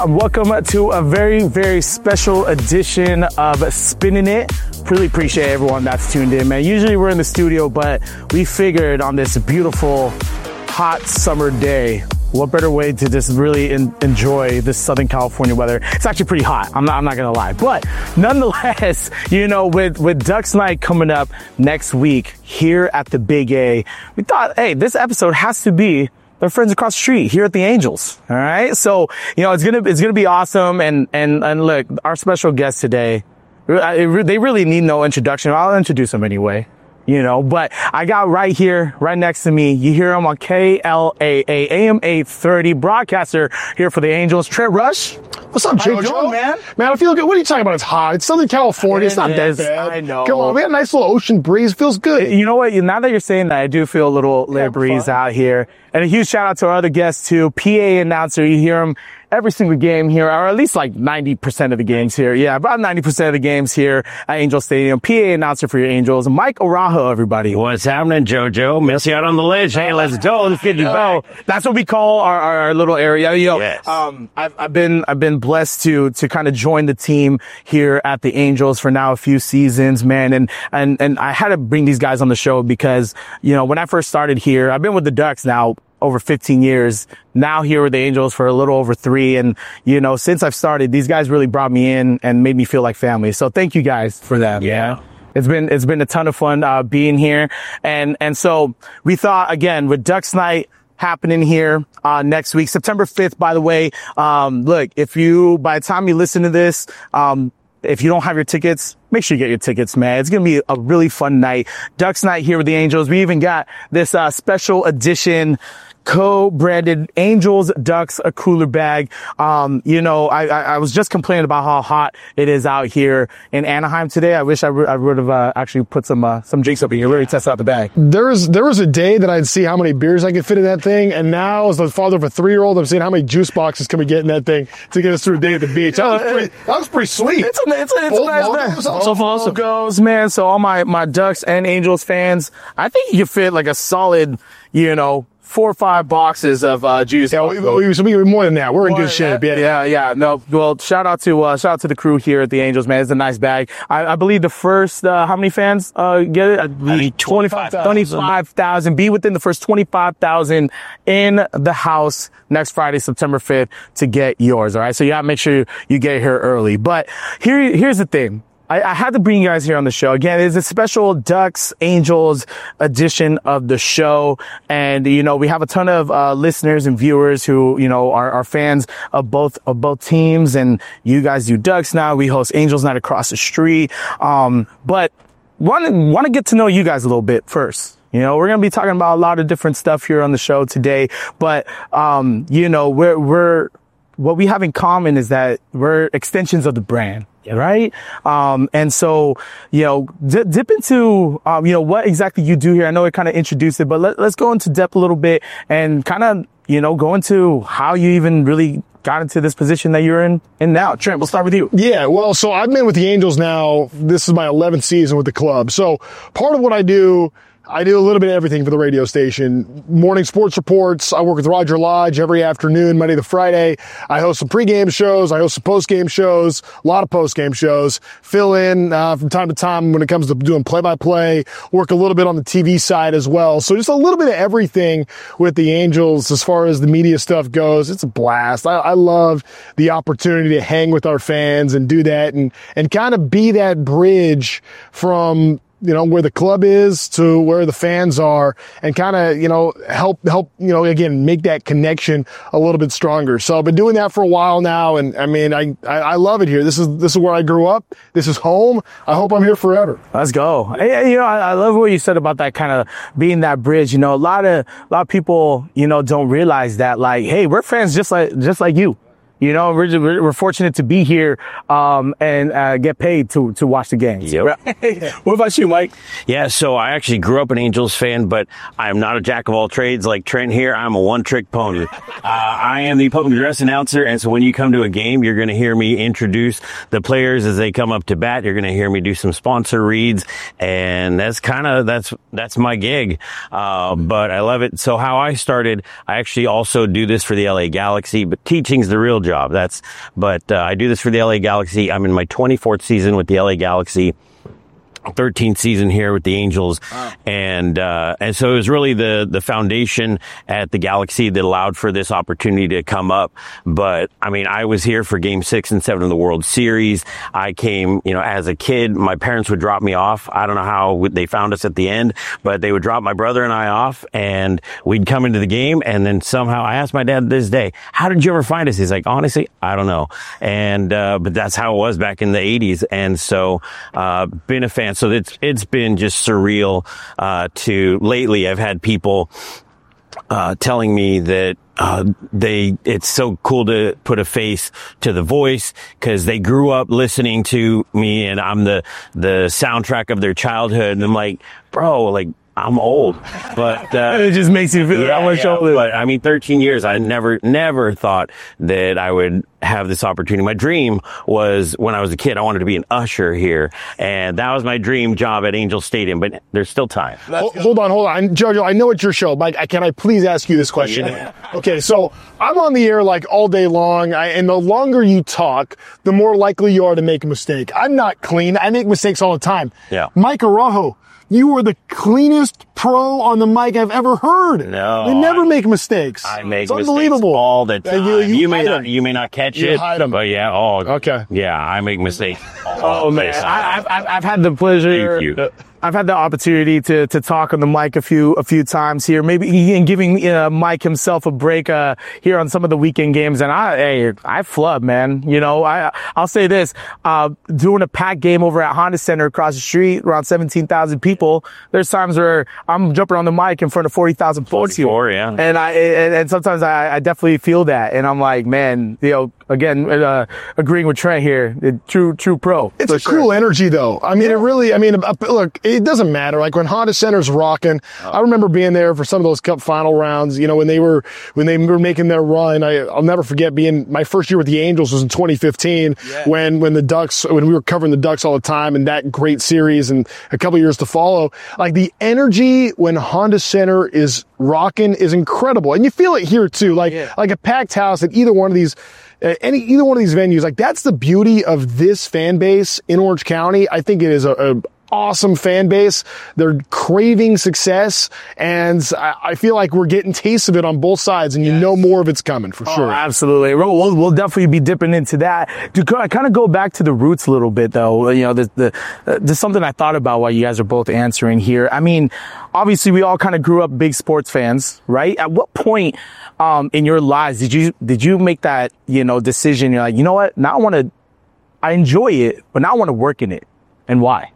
Welcome to a very, very special edition of Spinning It. Really appreciate everyone that's tuned in, man. Usually we're in the studio, but we figured on this beautiful, hot summer day, what better way to just really enjoy this Southern California weather. It's actually pretty hot. I'm not gonna lie, but nonetheless, you know, with Ducks Night coming up next week here at the Big A, we thought, hey, this episode has to be their friends across the street here at the Angels. All right. So, you know, it's going to be awesome. And look, our special guest today, they really need no introduction. I'll introduce them anyway, you know, but I got right here, right next to me. You hear him on KLAA AM 830, broadcaster here for the Angels, Trent Rush. What's up, Joe? How you doing, man? Man, I feel good. What are you talking about? It's hot. It's Southern California. It's not that bad. I know. Come on, we had a nice little ocean breeze. Feels good. You know what? Now that you're saying that, I do feel a little breeze out here. And a huge shout out to our other guests too. PA announcer. You hear him every single game here, or at least like 90% of the games here. Yeah, about 90% of the games here at Angel Stadium. PA announcer for your Angels, Mike Araujo, everybody. What's happening, JoJo? Miss you out on the ledge. Hey, let's go. Let's get you go. That's what we call our little area. Yo, yes. I've been blessed to kind of join the team here at the Angels for now a few seasons, man. And I had to bring these guys on the show because, you know, when I first started here, I've been with the Ducks now over 15 years, now here with the Angels for a little over 3. And, you know, since I've started, these guys really brought me in and made me feel like family. So thank you guys for that. Yeah. It's been a ton of fun, being here. And so we thought, again, with Ducks Night happening here, next week, September 5th, by the way, look, by the time you listen to this, if you don't have your tickets, make sure you get your tickets, man. It's going to be a really fun night. Ducks Night here with the Angels. We even got this, special edition co-branded Angels Ducks a cooler bag. You know, I was just complaining about how hot it is out here in Anaheim today. I wish I would have actually put some drinks up in here, really test out the bag. There was a day that I'd see how many beers I could fit in that thing, and now as the father of a 3-year-old, I'm seeing how many juice boxes can we get in that thing to get us through a day at the beach. That was pretty sweet. It's a nice bag. So goes, man. So all my Ducks and Angels fans, I think you could fit like a solid, you know, 4 or 5 boxes of juice. Yeah, we more than that. We're in good shape. Yeah. No, well, shout out to the crew here at the Angels, man. It's a nice bag. I believe the first, how many fans get it? I believe 25,000. Be within the first 25,000 in the house next Friday, September 5th to get yours. All right. So you gotta make sure you get here early. But here's the thing. I had to bring you guys here on the show. Again, it's a special Ducks Angels edition of the show. And, you know, we have a ton of listeners and viewers who, you know, are fans of both teams. And you guys do Ducks now. We host Angels Night across the street. But want to get to know you guys a little bit first. You know, we're going to be talking about a lot of different stuff here on the show today. But, you know, what we have in common is that we're extensions of the brand. Right. And so, you know, dip into, you know, what exactly you do here. I know it kind of introduced it, but let's go into depth a little bit and kind of, you know, go into how you even really got into this position that you're in now. Trent, we'll start with you. Yeah. Well, so I've been with the Angels now. This is my 11th season with the club. So part of what I do a little bit of everything for the radio station. Morning sports reports. I work with Roger Lodge every afternoon, Monday to Friday. I host some pregame shows. I host some postgame shows, a lot of postgame shows. Fill in from time to time when it comes to doing play-by-play. Work a little bit on the TV side as well. So just a little bit of everything with the Angels as far as the media stuff goes. It's a blast. I love the opportunity to hang with our fans and do that and kind of be that bridge from, you know, where the club is to where the fans are and kind of, you know, help, you know, again, make that connection a little bit stronger. So I've been doing that for a while now. And I mean, I love it here. This is where I grew up. This is home. I hope I'm here forever. Let's go. You know, I love what you said about that kind of being that bridge. You know, a lot of people, you know, don't realize that, like, hey, we're fans just like you. You know, we're fortunate to be here, and get paid to watch the games. Yep. What about you, Mike? Yeah, so I actually grew up an Angels fan, but I'm not a jack of all trades like Trent here. I'm a one-trick pony. I am the public address announcer, and so when you come to a game, you're going to hear me introduce the players as they come up to bat. You're going to hear me do some sponsor reads, and that's my gig. But I love it. So how I started, I actually also do this for the LA Galaxy, but teaching's the real job. job. But I do this for the LA Galaxy. I'm in my 24th season with the LA Galaxy. 13th season here with the Angels. Wow. And so it was really the foundation at the Galaxy that allowed for this opportunity to come up. But I mean, I was here for game 6 and 7 of the World Series. I came, as a kid, my parents would drop me off. I don't know how they found us at the end, but they would drop my brother and I off and we'd come into the game. And then somehow I asked my dad this day, how did you ever find us? He's like, honestly, I don't know. And, but that's how it was back in the 80s. And so, been a fan. So it's been just surreal, lately I've had people, telling me that, it's so cool to put a face to the voice because they grew up listening to me and I'm the soundtrack of their childhood. And I'm like, bro, like, I'm old, but it just makes you feel that much older. But I mean, 13 years, I never thought that I would have this opportunity. My dream was when I was a kid, I wanted to be an usher here, and that was my dream job at Angel Stadium. But there's still time. Hold on, Jojo. I know it's your show, Mike. Can I please ask you this question? Yeah. Okay, so I'm on the air like all day long, and the longer you talk, the more likely you are to make a mistake. I'm not clean. I make mistakes all the time. Yeah, Mike Araujo. You are the cleanest pro on the mic I've ever heard. No, you never make mistakes. I make it's mistakes unbelievable. all the time. You may not catch you it. Hide them. But yeah, okay. Yeah, I make mistakes. Man, I've had the pleasure. Thank you. I've had the opportunity to talk on the mic a few times here, maybe and giving Mike himself a break here on some of the weekend games. And I flub, man. I'll say this: doing a packed game over at Honda Center across the street, around 17,000 people. There's times where I'm jumping on the mic in front of 40,000 folks here. Yeah. And and sometimes I definitely feel that, and I'm like, man, again, agreeing with Trent here, true pro. It's a cool energy, though. I mean, look, it doesn't matter. Like when Honda Center's rocking, I remember being there for some of those Cup final rounds. When they were making their run. I'll never forget my first year with the Angels was in 2015 when we were covering the Ducks all the time and that great series and a couple years to follow. Like the energy when Honda Center is rocking is incredible, and you feel it here too. Like a packed house at either one of these. Either one of these venues, like that's the beauty of this fan base in Orange County. I think it is a awesome fan base. They're craving success, and I feel like we're getting tastes of it on both sides, and you know more of it's coming for sure. Absolutely. We'll definitely be dipping into that. To kind of go back to the roots a little bit, though, there's something I thought about while you guys are both answering here. I mean, obviously, we all kind of grew up big sports fans, right? At what point in your lives did you make that decision? You're like, you know what? Now I enjoy it, but now I want to work in it, and why?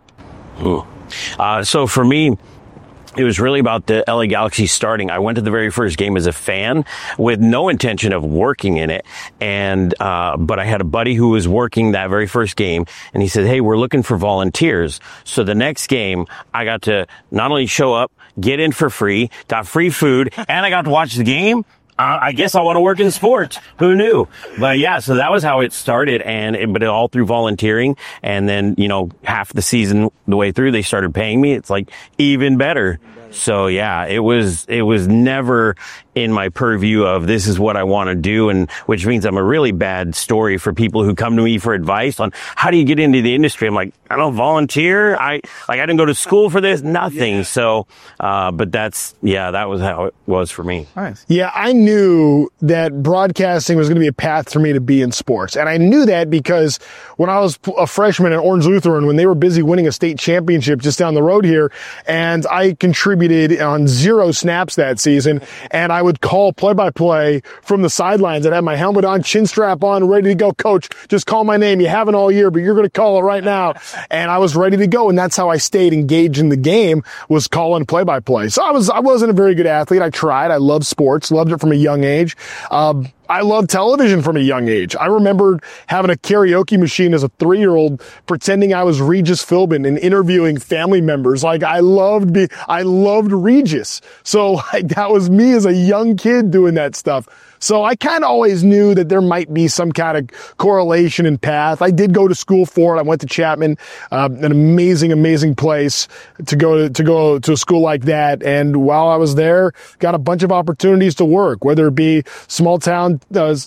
So for me, it was really about the LA Galaxy starting. I went to the very first game as a fan with no intention of working in it. But I had a buddy who was working that very first game, and he said, hey, we're looking for volunteers. So the next game, I got to not only show up, get in for free, got free food, and I got to watch the game. I guess I want to work in sports. Who knew? But yeah, so that was how it started, but it all through volunteering. And then, half the season, the way through, they started paying me. It's like even better. So yeah, it was never in my purview of this is what I want to do, and which means I'm a really bad story for people who come to me for advice on how do you get into the industry. I'm like, I don't volunteer. I didn't go to school for this, nothing. Yeah. So, but that was how it was for me. Nice. Yeah, I knew that broadcasting was going to be a path for me to be in sports. And I knew that because when I was a freshman at Orange Lutheran, when they were busy winning a state championship just down the road here, and I contributed on 0 snaps that season, and I would call play-by-play from the sidelines. I'd have my helmet on, chin strap on, ready to go. Coach, just call my name. You haven't all year, but you're going to call it right now. And I was ready to go, and that's how I stayed engaged in the game, was calling play-by-play. So I wasn't a very good athlete. I tried. I loved sports, loved it from a young age. I loved television from a young age. I remember having a karaoke machine as a 3-year-old, pretending I was Regis Philbin and interviewing family members. Like I loved Regis. So that was me as a young kid doing that stuff. So I kind of always knew that there might be some kind of correlation in path. I did go to school for it. I went to Chapman, an amazing, amazing place to go to a school like that. And while I was there, got a bunch of opportunities to work, whether it be small time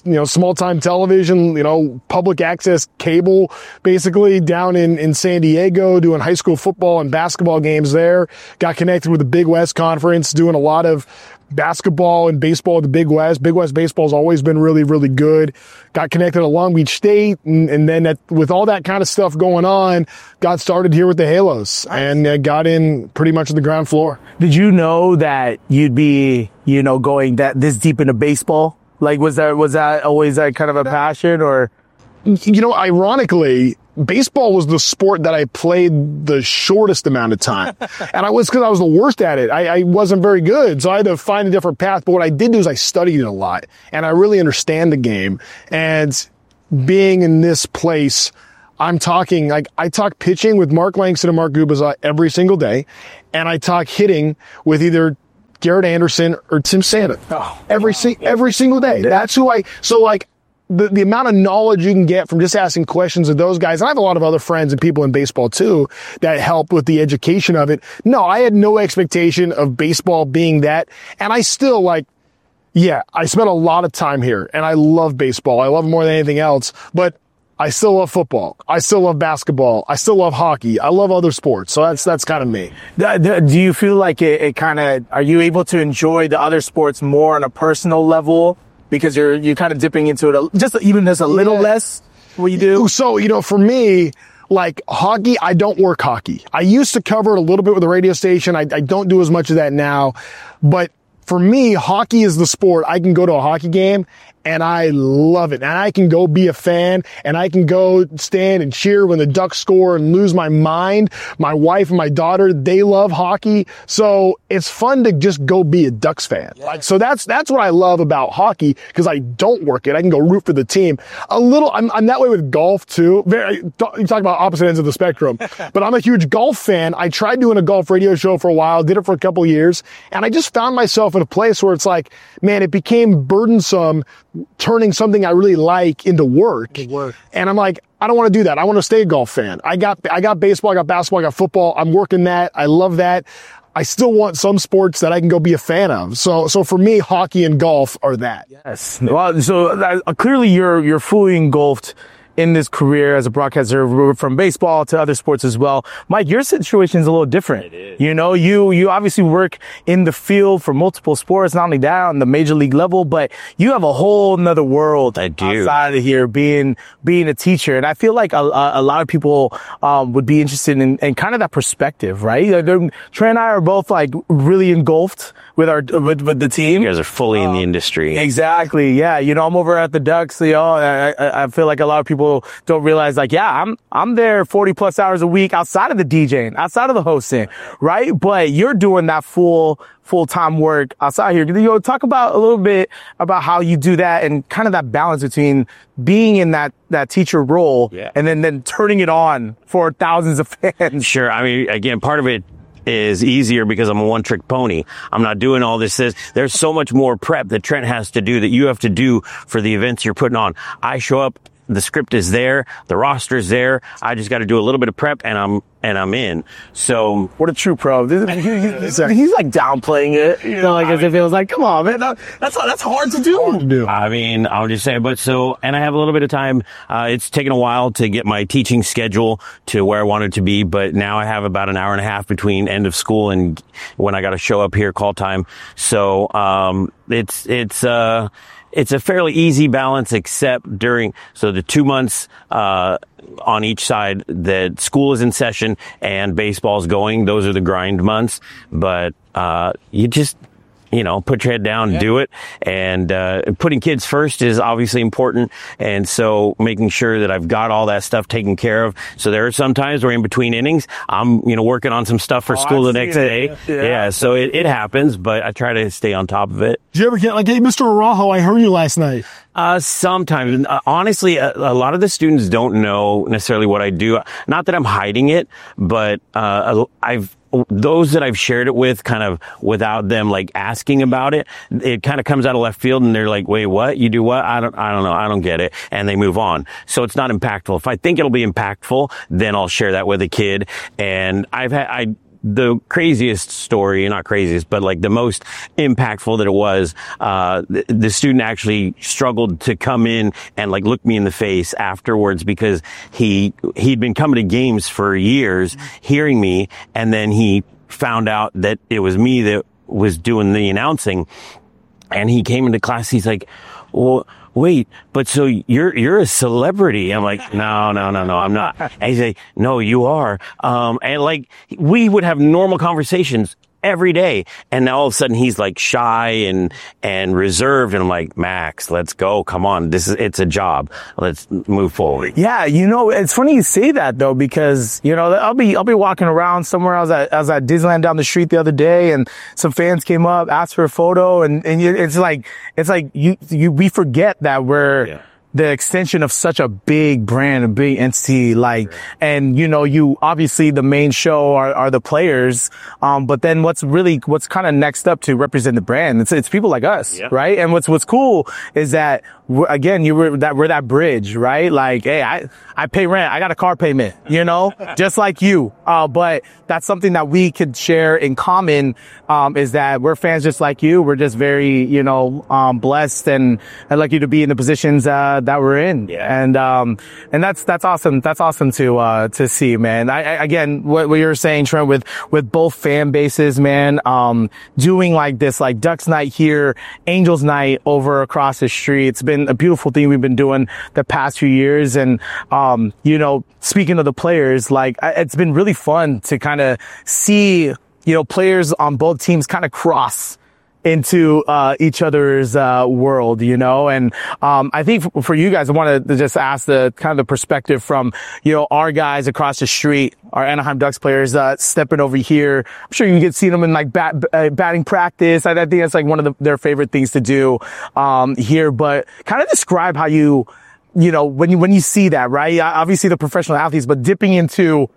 television, public access cable, basically down in San Diego, doing high school football and basketball games there. Got connected with the Big West Conference, doing a lot of basketball and baseball at the Big West. Big West baseball has always been really, really good. Got connected at Long Beach State, and then with all that kind of stuff going on, got started here with the Halos and got in pretty much at the ground floor. Did you know that you'd be, going this deep into baseball? Like, was that always that kind of a passion, or? Ironically, baseball was the sport that I played the shortest amount of time. And because I was the worst at it. I wasn't very good. So I had to find a different path. But what I did do is I studied it a lot. And I really understand the game. And being in this place, I talk pitching with Mark Langston and Mark Gubicza every single day. And I talk hitting with Garrett Anderson or Tim Santa. Every single day. That's who the amount of knowledge you can get from just asking questions of those guys. And I have a lot of other friends and people in baseball too that help with the education of it. No, I had no expectation of baseball being that. And I still I spent a lot of time here and I love baseball. I love it more than anything else, but I still love football. I still love basketball. I still love hockey. I love other sports. So that's kind of me. Do you feel like are you able to enjoy the other sports more on a personal level? Because you're kind of dipping into it just a little less what you do? So, for me, like hockey, I don't work hockey. I used to cover it a little bit with the radio station. I don't do as much of that now. But for me, hockey is the sport. I can go to a hockey game and I love it. And I can go be a fan and I can go stand and cheer when the Ducks score and lose my mind. My wife and my daughter, they love hockey. So it's fun to just go be a Ducks fan. Yeah. So that's what I love about hockey because I don't work it. I can go root for the team. I'm that way with golf too. You talk about opposite ends of the spectrum, but I'm a huge golf fan. I tried doing a golf radio show for a while, did it for a couple of years, and I just found myself in a place where it's like, man, it became burdensome turning something I really like into work. And I'm like, I don't want to do that. I want to stay a golf fan. I got baseball, I got basketball, I got football. I'm working that. I love that. I still want some sports that I can go be a fan of. So for me, hockey and golf are that. Yes. Well, so clearly you're fully engulfed in this career as a broadcaster from baseball to other sports as well. Mike, your situation is a little different. It is. You obviously work in the field for multiple sports, not only that on the major league level, but you have a whole nother world outside of here being a teacher. And I feel like a lot of people would be interested in kind of that perspective, right? Trey and I are both like really engulfed with the team. You guys are fully in the industry. Exactly. Yeah. I'm over at the Ducks. I feel like a lot of people don't realize I'm there 40 plus hours a week outside of the DJing, outside of the hosting, right? But you're doing that full-time work outside here. Talk about a little bit about how you do that and kind of that balance between being in that teacher role and then turning it on for thousands of fans. Sure. I mean, again, part of it is easier because I'm a one-trick pony. I'm not doing all this. There's so much more prep that Trent has to do that you have to do for the events you're putting on. I show up, the script is there, the roster is there. I just got to do a little bit of prep and I'm in. So what a true pro. He's like downplaying it, as if it was like, come on, man, that's hard to do. I mean, I'll just say, and I have a little bit of time. It's taken a while to get my teaching schedule to where I wanted to be, but now I have about an hour and a half between end of school and when I got to show up here call time. So, it's a fairly easy balance except the 2 months, on each side that school is in session and baseball's going. Those are the grind months, but, you just, put your head down, do it. And, putting kids first is obviously important. And so making sure that I've got all that stuff taken care of. So there are some times where in between innings, I'm, working on some stuff for school the next day. Yeah. So it happens, but I try to stay on top of it. Did you ever get like, hey, Mr. Araujo, I heard you last night? Sometimes. Honestly, a lot of the students don't know necessarily what I do. Not that I'm hiding it, but those that I've shared it with kind of without them like asking about it, it kind of comes out of left field and they're like, wait, what? You do what? I don't know. I don't get it. And they move on. So it's not impactful. If I think it'll be impactful, then I'll share that with a kid. And the craziest story, not craziest, but like the most impactful that it was, the student actually struggled to come in and like look me in the face afterwards because he'd been coming to games for years, hearing me, and then he found out that it was me that was doing the announcing. And he came into class, he's like, well, wait, but so you're a celebrity. I'm like, no, I'm not. And he's like, no, you are. And like, we would have normal conversations every day. And now all of a sudden he's like shy and reserved. And I'm like, Max, let's go. Come on. It's a job. Let's move forward. Yeah. It's funny you say that though, because, I'll be walking around somewhere. I was at Disneyland down the street the other day and some fans came up, asked for a photo. And it's like we forget that we're the extension of such a big brand, a big entity, and you obviously the main show are the players. But then what's kind of next up to represent the brand? It's people like us, right? And what's cool is that we're that bridge, right? Like, hey, I pay rent. I got a car payment, just like you. But that's something that we could share in common, is that we're fans just like you. We're just very, blessed and lucky to be in the positions, that we're in. Yeah. And that's awesome. That's awesome to see, man. Again, what you were saying, Trent, with both fan bases, man, doing like this, like Ducks night here, Angels night over across the street. It's been a beautiful thing we've been doing the past few years. And, speaking of the players, like it's been really fun to kind of see, players on both teams kind of cross into each other's world, and I think for you guys, I wanted to just ask the kind of the perspective from our guys across the street, our Anaheim Ducks players stepping over here. I'm sure you can see them in like batting practice. I think that's like one of their favorite things to do here. But kind of describe how when you see that, right? Obviously the professional athletes, but dipping into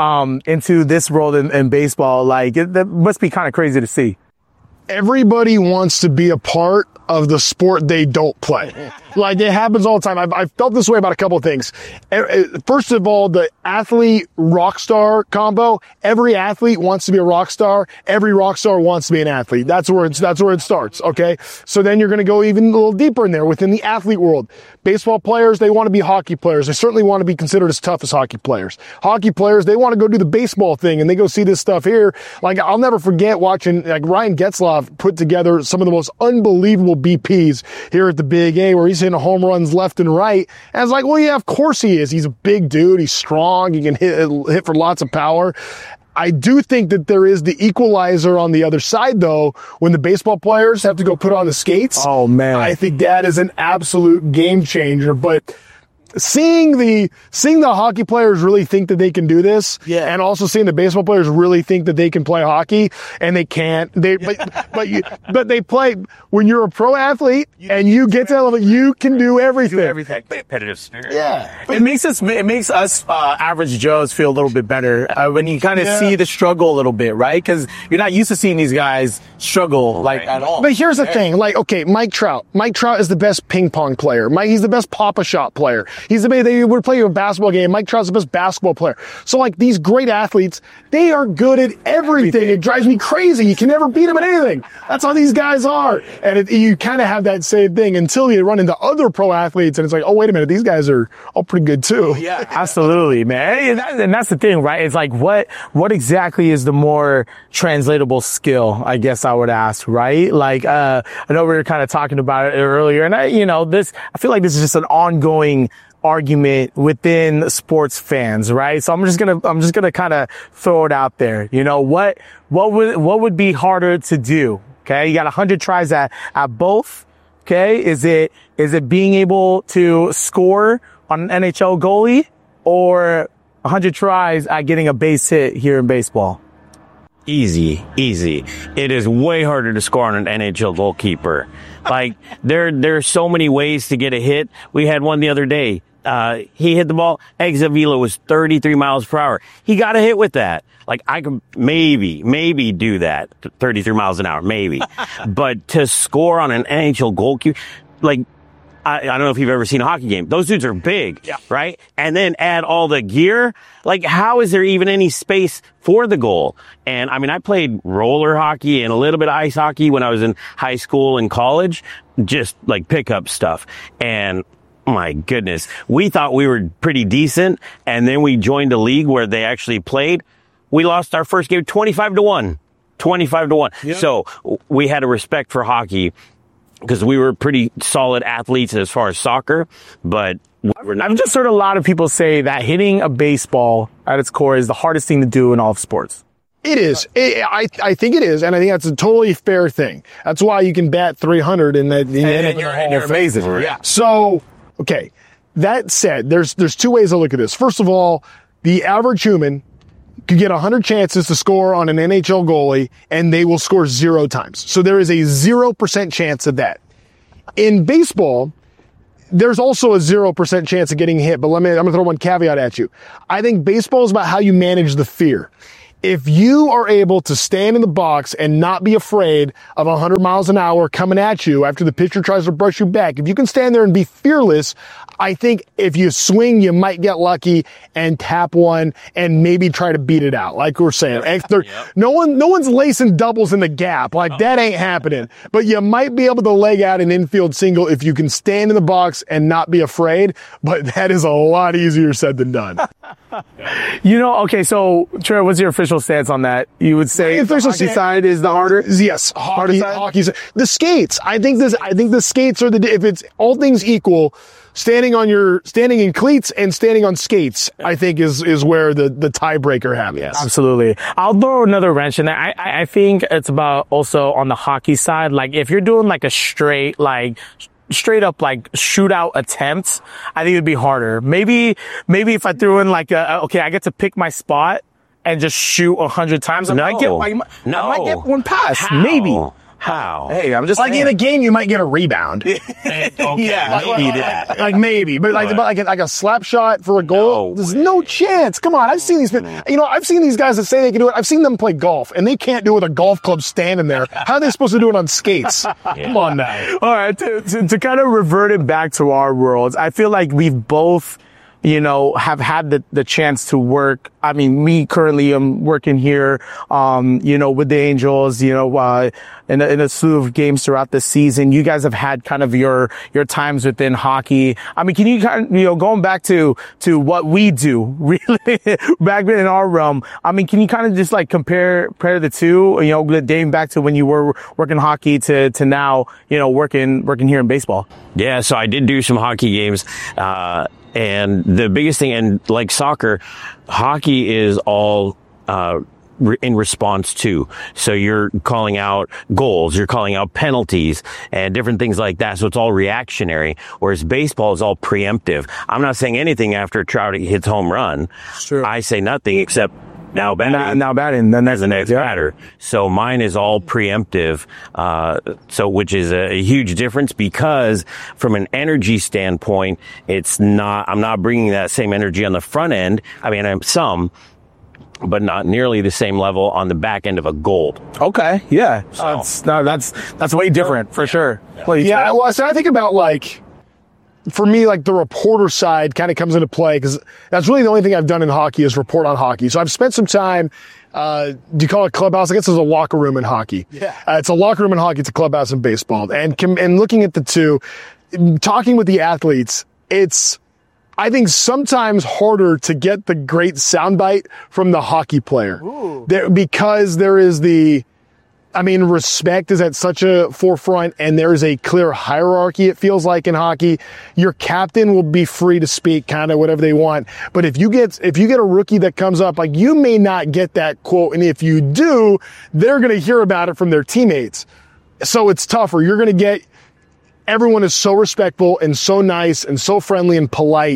this world in baseball, like that must be kind of crazy to see. Everybody wants to be a part of the sport they don't play. Like it happens all the time. I've felt this way about a couple of things. First of all, the athlete rock star combo. Every athlete wants to be a rock star. Every rock star wants to be an athlete. That's where it starts. Okay. So then you're going to go even a little deeper in there within the athlete world. Baseball players, they want to be hockey players. They certainly want to be considered as tough as hockey players. Hockey players, they want to go do the baseball thing and they go see this stuff here. Like I'll never forget watching like Ryan Getzlaf put together some of the most unbelievable BPs here at the Big A, where he's hitting home runs left and right. And I was like, well, yeah, of course he is. He's a big dude. He's strong. He can hit for lots of power. I do think that there is the equalizer on the other side, though, when the baseball players have to go put on the skates. Oh, man. I think that is an absolute game changer. But seeing the hockey players really think that they can do this, and also seeing the baseball players really think that they can play hockey, and they can't. But they play. When you're a pro athlete and you get to that level, you can do everything. Competitive spirit. Yeah, it makes us average Joes feel a little bit better when you kind of see the struggle a little bit, right? Because you're not used to seeing these guys struggle at all. But here's the thing, like, okay, Mike Trout is the best ping pong player. He's the best Pop-A-Shot player. They would play a basketball game. Mike Trout's the best basketball player. So like these great athletes, they are good at everything. It drives me crazy. You can never beat them at anything. That's how these guys are. And you kind of have that same thing until you run into other pro athletes and it's like, oh, wait a minute. These guys are all pretty good too. Yeah, absolutely, man. And that's the thing, right? It's like, what exactly is the more translatable skill? I guess I would ask, right? Like, I know we were kind of talking about it earlier and I feel like this is just an ongoing argument within sports fans, right? So I'm just gonna kind of throw it out there. What would be harder to do? Okay, you got 100 tries at both. Okay, is it being able to score on an NHL goalie or 100 tries at getting a base hit here in baseball? Easy. It is way harder to score on an NHL goalkeeper. Like, there are so many ways to get a hit. We had one the other day. He hit the ball. Exit velo was 33 miles per hour. He got a hit with that. Like, I could maybe do that. 33 miles an hour, maybe. But to score on an NHL goalkeeper, like, I don't know if you've ever seen a hockey game. Those dudes are big, right? And then add all the gear. Like, how is there even any space for the goal? And I mean, I played roller hockey and a little bit of ice hockey when I was in high school and college, just like pickup stuff. And my goodness, we thought we were pretty decent. And then we joined a league where they actually played. We lost our first game 25-1. 25-1. Yep. So we had a respect for hockey, because we were pretty solid athletes as far as soccer, but we're not. I've just heard a lot of people say that hitting a baseball at its core is the hardest thing to do in all of sports. It is. I think it is, and I think that's a totally fair thing. That's why you can bat 300 and you're amazing. Yeah. So, okay. That said, there's two ways to look at this. First of all, the average human could get 100 chances to score on an NHL goalie, and they will score 0 times. So there is a 0% chance of that. In baseball, there's also a 0% chance of getting hit, but I'm going to throw one caveat at you. I think baseball is about how you manage the fear. If you are able to stand in the box and not be afraid of 100 miles an hour coming at you after the pitcher tries to brush you back, if you can stand there and be fearless, I think if you swing, you might get lucky and tap one and maybe try to beat it out. Like we're saying, no one's lacing doubles in the gap. Like that ain't happening, but you might be able to leg out an infield single if you can stand in the box and not be afraid. But that is a lot easier said than done. Okay, so Trey, what's your official stance on that? You would say the hockey side is the harder? Yes, hockey's the skates. I think the skates are if it's all things equal, standing in cleats and standing on skates, I think is where the tiebreaker happens. Yes. Absolutely. I'll throw another wrench in there. I think it's about also on the hockey side. Like if you're doing like a straight up like shootout attempt, I think it'd be harder. Maybe if I threw in like I get to pick my spot and just shoot 100 times. I might get one pass. How? Maybe. How? Hey, I'm just like in a game you might get a rebound. Okay, maybe, but like a slap shot for a goal, there's no chance. Come on, I've seen these. I've seen these guys that say they can do it. I've seen them play golf, and they can't do it with a golf club standing there. How are they supposed to do it on skates? Come on now. All right, to kind of revert it back to our worlds, I feel like we've both, have had the chance to work. I mean, me currently am working here, with the Angels, in a slew of games throughout the season. You guys have had kind of your times within hockey. I mean, can you kind of, going back to what we do, really, back in our realm, I mean, can you kind of just like compare the two, dating back to when you were working hockey to now, working here in baseball? Yeah, so I did do some hockey games, and the biggest thing, and like soccer, hockey is all in response to. So you're calling out goals, you're calling out penalties and different things like that. So it's all reactionary, whereas baseball is all preemptive. I'm not saying anything after Trout hits home run. Sure. I say nothing except now batting. Then that's the next batter. So mine is all preemptive. Which is a huge difference, because from an energy standpoint, I'm not bringing that same energy on the front end. I mean, I'm some, but not nearly the same level on the back end of a goal. Okay. Yeah. That's way different for sure. Yeah. Well, so I think about for me, the reporter side kind of comes into play, because that's really the only thing I've done in hockey is report on hockey. So I've spent some time, do you call it clubhouse? I guess there's a locker room in hockey. Yeah. It's a locker room in hockey. It's a clubhouse in baseball. And looking at the two, talking with the athletes, it's, I think, sometimes harder to get the great soundbite from the hockey player. Because there is respect is at such a forefront, and there is a clear hierarchy, it feels like, in hockey. Your captain will be free to speak kind of whatever they want. But if you get a rookie that comes up, you may not get that quote. And if you do, they're going to hear about it from their teammates. So it's tougher. You're going to get, everyone is so respectful and so nice and so friendly and polite.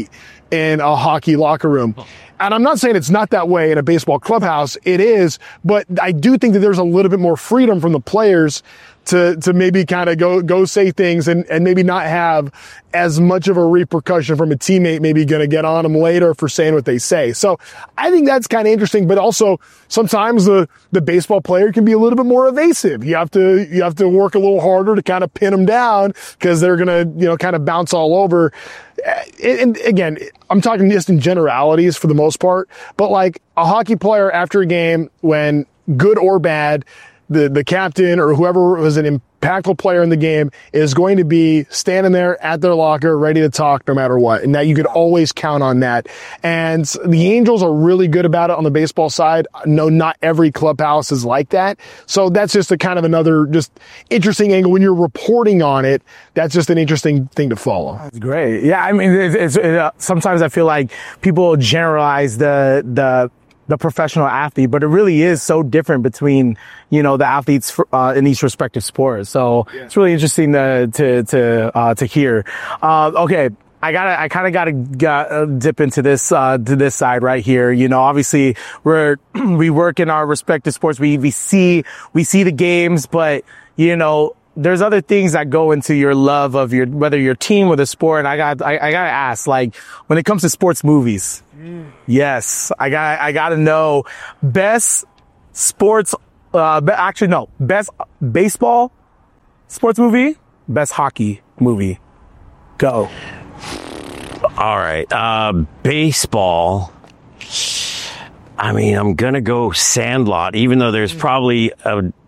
in a hockey locker room. And I'm not saying it's not that way in a baseball clubhouse. It is, but I do think that there's a little bit more freedom from the players to maybe kind of go say things and maybe not have as much of a repercussion from a teammate maybe going to get on them later for saying what they say. So I think that's kind of interesting, but also sometimes the baseball player can be a little bit more evasive. You have to work a little harder to kind of pin them down because they're going to, kind of bounce all over. And again, I'm talking just in generalities for the most part, but like a hockey player after a game, when good or bad, the captain or whoever was an impactful player in the game is going to be standing there at their locker ready to talk no matter what. And that you could always count on that. And the Angels are really good about it on the baseball side. No, not every clubhouse is like that. So that's just a kind of another just interesting angle when you're reporting on it. That's just an interesting thing to follow. That's great. Yeah. I mean, sometimes I feel like people generalize the professional athlete, but it really is so different between, the athletes in each respective sport. So It's really interesting to hear. Okay. I kind of gotta dip into this side right here. Obviously we work in our respective sports. We see the games, but, there's other things that go into your love of whether your team or the sport. And I gotta ask, like, when it comes to sports movies, yes, I gotta know best sports, best baseball sports movie, best hockey movie. Go. All right. Baseball. I mean, I'm going to go Sandlot, even though there's probably a